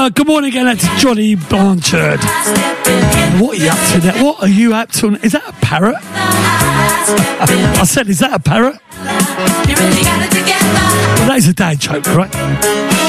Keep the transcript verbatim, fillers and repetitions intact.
Uh, good morning again, that's Johnny Blanchard. What are you up to there? What are you up to? Is that a parrot? I said, is that a parrot? Well, that is a dad joke, right?